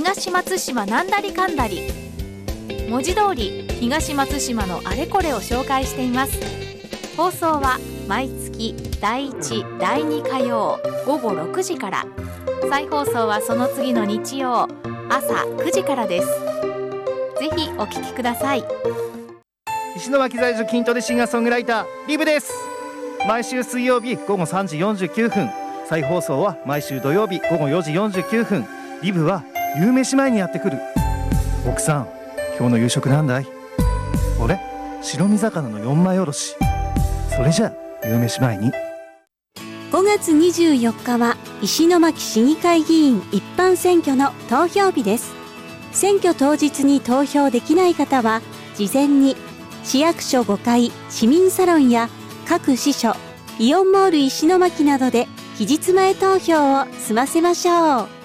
東松島なんだりかんだり。文字通り東松島のあれこれを紹介しています。放送は毎月第1、第2火曜午後6時から、再放送はその次の日曜朝9時からです。ぜひお聞きください。 石巻在住筋トレシンガーソングライターリブです。毎週水曜日午後3時49分、再放送は毎週土曜日午後4時49分。リブは夕飯前にやってくる。奥さん、今日の夕食なんだい？俺、白身魚の4枚おろし。それじゃあ夕飯前に。 5月24日は石巻市議会議員一般選挙の投票日です。選挙当日に投票できない方は、事前に市役所5階市民サロンや各支所、イオンモール石巻などで期日前投票を済ませましょう。